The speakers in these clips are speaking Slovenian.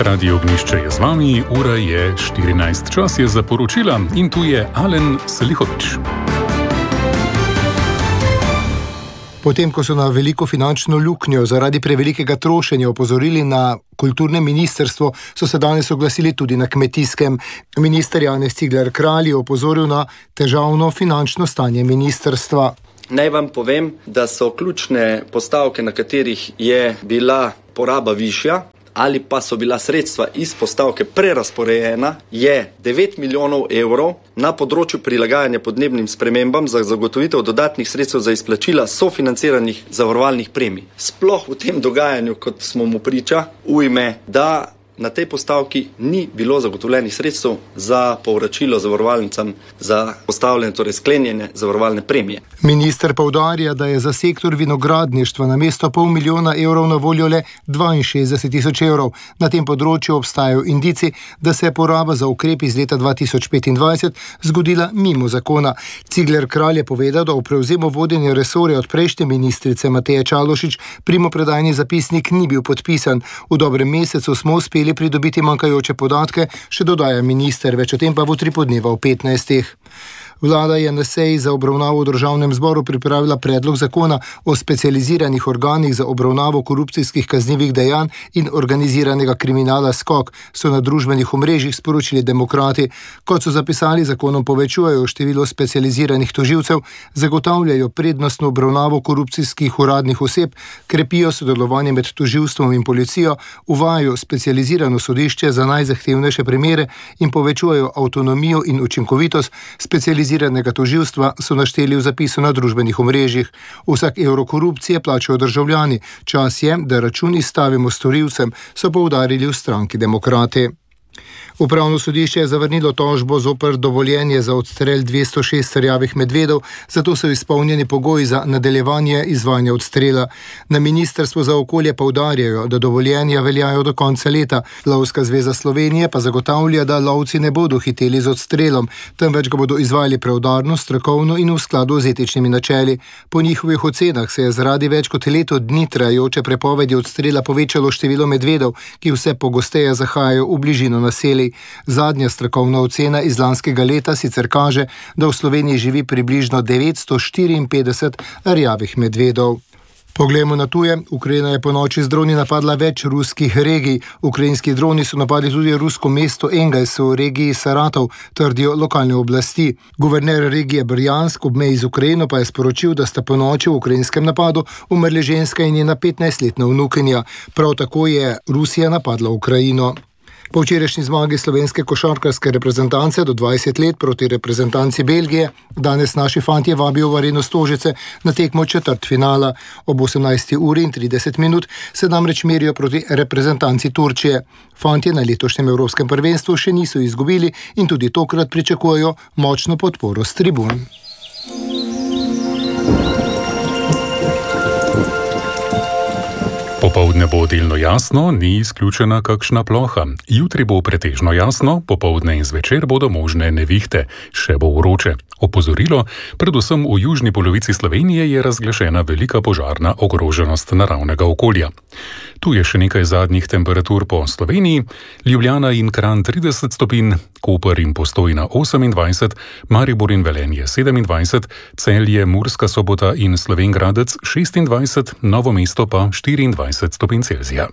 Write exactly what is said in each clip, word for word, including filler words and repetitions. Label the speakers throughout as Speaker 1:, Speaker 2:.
Speaker 1: Radio Ognjišče je z vami, ura je štirinajst, čas je za poročila in tu je Alen Selihovič.
Speaker 2: Potem, ko so na veliko finančno luknjo zaradi prevelikega trošenja opozorili na kulturne ministrstvo, so se danes oglasili tudi na kmetijskem. Minister Janez Cigler Kralj je opozoril na težavno finančno stanje ministrstva.
Speaker 3: Naj vam povem, da so ključne postavke, na katerih je bila poraba višja, ali pa so bila sredstva iz postavke prerazporejena, je devet milijonov evrov na področju prilagajanja podnebnim spremembam za zagotovitev dodatnih sredstev za izplačila sofinanciranih zavarovalnih premij. Sploh v tem dogajanju, kot smo mu priča, ujme, da na tej postavki ni bilo zagotovljenih sredstev za povračilo zavarovalnicam za postavljene, torej sklenjene zavarovalne premije.
Speaker 2: Minister poudarja, da je za sektor vinogradništva namesto pol milijona evrov na voljo le dvainšestdeset tisoč evrov. Na tem področju obstajajo indici, da se je poraba za ukrep iz leta dva tisoč petindvajset zgodila mimo zakona. Cigler Kralj je povedal, da v prevzemu vodenja resorja od prejšnje ministrice Mateje Čalušić primopredajni zapisnik ni bil podpisan. V dobrem mesecu smo uspeli pridobiti manjkajoče podatke, še dodaja minister, več o tem pa v tri podneva v petnajstih. Vlada je na seji za obravnavo v državnem zboru pripravila predlog zakona o specializiranih organih za obravnavo korupcijskih kaznivih dejanj in organiziranega kriminala skok, so na družbenih omrežjih sporočili Demokrati. Kot so zapisali, zakonom povečujejo število specializiranih tožilcev, zagotavljajo prednostno obravnavo korupcijskih uradnih oseb, krepijo sodelovanje med tožilstvom in policijo, uvajajo specializirano sodišče za najzahtevnejše primere in povečujejo avtonomijo in učinkovitost specializiranega tožilstva, so našteli v zapisu na družbenih omrežjih. Vsak evro korupcije plačajo državljani. Čas je, da račun izstavimo storilcem, so poudarili v stranki Demokrati. Upravno sodišče je zavrnilo tožbo zoper dovoljenje za odstrel dvesto šest rjavih medvedov, zato so izpolnjeni pogoji za nadaljevanje izvajanja odstrela. Na Ministrstvu za okolje poudarjajo, da dovoljenja veljajo do konca leta. Lovska zveza Slovenije pa zagotavlja, da lovci ne bodo hiteli z odstrelom, temveč ga bodo izvajali preudarno, strokovno in v skladu z etičnimi načeli. Po njihovih ocenah se je zaradi več kot leto dni trajajoče prepovedi odstrela povečalo število medvedov, ki vse pogosteje zahajajo v bližino naselij. Zadnja strokovna ocena iz lanskega leta sicer kaže, da v Sloveniji živi približno devetsto štiriinpetdeset rjavih medvedov. Poglejmo na tuje. Ukrajina je ponoči z droni napadla več ruskih regij. Ukrajinski droni so napadli tudi rusko mesto Engels v regiji Saratov, trdijo lokalne oblasti. Guverner regije Brjansk ob meji z Ukrajino pa je sporočil, da sta ponoči v ukrajinskem napadu umrli ženska in njena petnajstletna vnukinja. Prav tako je Rusija napadla Ukrajino. Po včerajšnji zmagi slovenske košarkarske reprezentance do dvajset let proti reprezentanci Belgije, danes naši fantje vabijo v Areno Stožice na tekmo četrtfinala. Ob osemnajsti uri in trideset minut se namreč merijo proti reprezentanci Turčije. Fantje na letošnjem evropskem prvenstvu še niso izgubili in tudi tokrat pričakujejo močno podporo s tribun.
Speaker 1: Popoldne bo delno jasno, ni izključena kakšna ploha. Jutri bo pretežno jasno, popoldne in zvečer bodo možne nevihte. Še bo vroče. Opozorilo, predvsem v južni polovici Slovenije je razglašena velika požarna ogroženost naravnega okolja. Tu je še nekaj zadnjih temperatur po Sloveniji. Ljubljana in Kranj trideset stopinj, Koper in Postojna osemindvajset, Maribor in Velenje sedemindvajset, Celje, Murska Sobota in Slovenj Gradec šestindvajset, Novo mesto pa štiriindvajset stopinj Celzija.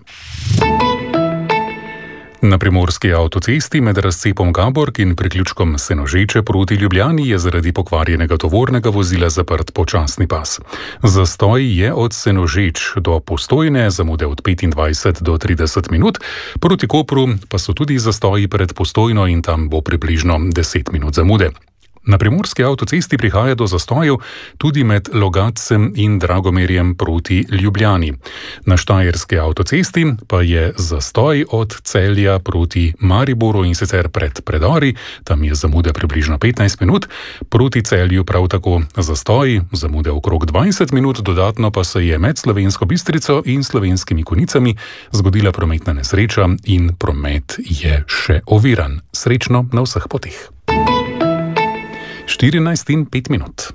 Speaker 1: Na primorski avtocesti med razcepom Gabork in priključkom Senožeče proti Ljubljani je zaradi pokvarjenega tovornega vozila zaprt počasni pas. Zastoj je od Senožeč do Postojne, zamude od petindvajset do trideset minut, proti Kopru pa so tudi zastoji pred Postojno in tam bo približno deset minut zamude. Na primorski avtocesti prihaja do zastojev tudi med Logatcem in Dragomerjem proti Ljubljani. Na štajerski avtocesti pa je zastoj od Celja proti Mariboru in sicer pred predori, tam je zamude približno petnajst minut, proti Celju prav tako zastoj, zamude okrog dvajset minut, dodatno pa se je med Slovensko Bistrico in Slovenskimi Konicami zgodila prometna nesreča in promet je še oviran. Srečno na vseh poteh. štirinajst in pet minut.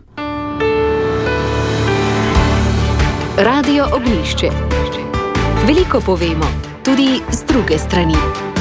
Speaker 4: Radio Ognjišče. Veliko povemo, tudi z druge strani.